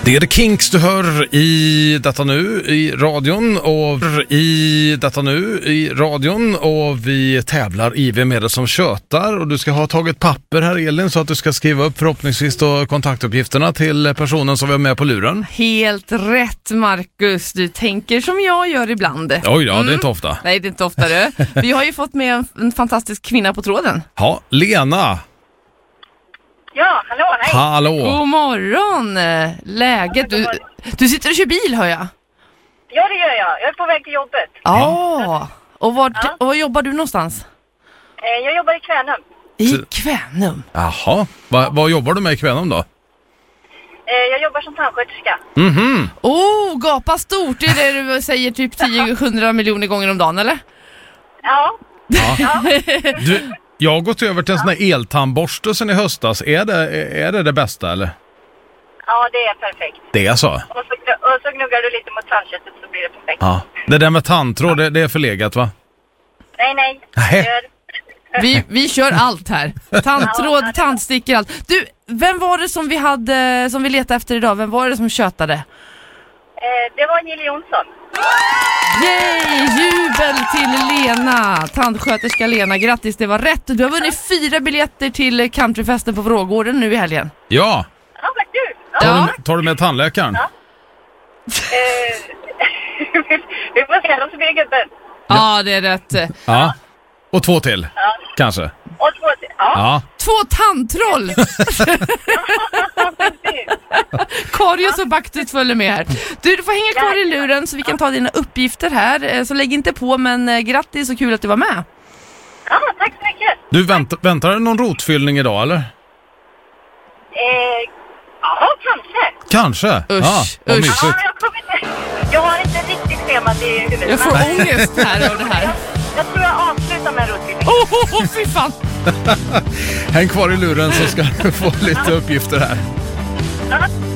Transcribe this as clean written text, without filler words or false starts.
Det är The Kinks du hör i detta nu i radion och vi tävlar i Vem är det som tjötar, och du ska ha tagit papper här, Elin, så att du ska skriva upp förhoppningsvis då kontaktuppgifterna till personen som vi har med på luren. Helt rätt, Marcus. Du tänker som jag gör ibland. Oj, ja, det är inte ofta. Nej, det är inte ofta det. Vi har ju fått med en fantastisk kvinna på tråden. Ja, Lena. Ja, hallå, hej. Hallå. God morgon. Läget? Du sitter och kör bil, hör jag. Ja, det gör jag. Jag är på väg till jobbet. Ja. Och var jobbar du någonstans? Jag jobbar i Kvänum. I Kvänum? Jaha. Vad jobbar du med i Kvänum då? Jag jobbar som tandsköterska. Gapa stort. Det är det du säger typ 10-100 miljoner gånger om dagen, eller? Ja. Du, jag har gått över till en sån här eltandborste sen i höstas. Är det bästa, eller? Ja, det är perfekt. Det är så? Och så gnuggar du lite mot tandköttet så blir det perfekt. Ja. Det där med tandtråd, det är förlegat, va? Nej. Vi kör allt här. Tandtråd, tandstickor, allt. Du, vem var det som vi letade efter idag? Vem var det som tjötade? Det var Jill Jonsson. Yay! Jubel till Lena, tandsköterska Lena. Grattis, det var rätt. Du har vunnit 4 biljetter till countryfesten på Vrågården nu i helgen. Ja. Ja, vad kul. Ja. Tar du med tandläkaren? Ja. Vi får se, då så blir det gubben. Ja, det är rätt. Ja. Och 2 till, kanske. Och 2 till. Ja. 2 tandtroll! Karius och Baktus följer med här. Du får hänga kvar i luren så vi kan ta dina uppgifter här. Så lägg inte på, men grattis och kul att du var med. Ja, tack så mycket. Du, väntar det någon rotfyllning idag, eller? Ja, kanske. Kanske? Usch. Vad mysigt. Ja, jag har inte riktigt schemat i huvudet. Jag får ångest här av det här. Jag tror jag avslutar med rotfyllning. Fy fan. Häng kvar i luren så ska du få lite uppgifter här. Ja.